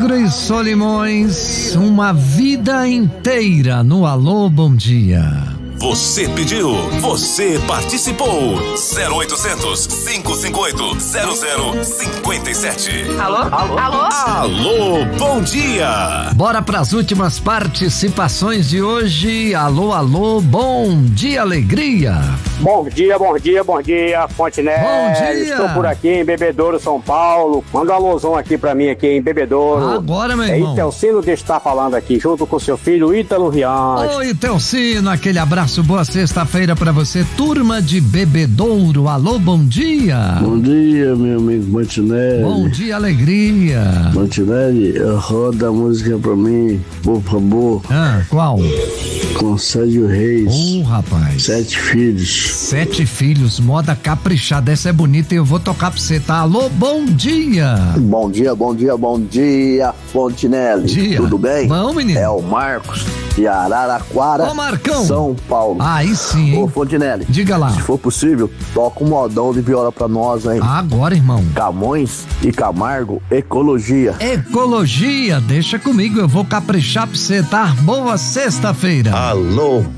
Pedro e Solimões, uma vida inteira no Alô Bom Dia. Você pediu, você participou. 0800 558 0057. Alô? Alô, bom dia. Bora pras últimas participações de hoje. Alô, bom dia, alegria. Bom dia, Fontenelle. Bom dia. Estou por aqui em Bebedouro, São Paulo. Manda um alôzão aqui pra mim aqui em Bebedouro. Agora, meu irmão. É Itelcino que está falando aqui, junto com seu filho Ítalo Riante. Oi, Telcino, aquele abraço, boa sexta-feira pra você, turma de Bebedouro. Alô, bom dia. Bom dia, meu amigo Fontenelle. Bom dia, alegria. Fontenelle, roda a música pra mim, por favor. Qual? Com Sérgio Reis. Rapaz. 7 filhos. 7 filhos, moda caprichada, essa é bonita e eu vou tocar pra você, tá? Alô, bom dia. Bom dia, Fontenelle. Dia. Tudo bem? Bom, menino. É o Marcos de Araraquara, Ô, Marcão. São Paulo. Aí sim, hein? Ô, Fontenelle. Diga lá. Se for possível, toca um modão de viola pra nós, hein? Agora, irmão. Camões e Camargo, Ecologia. Ecologia, deixa comigo, eu vou caprichar pra você, tá? Boa sexta-feira. Alô,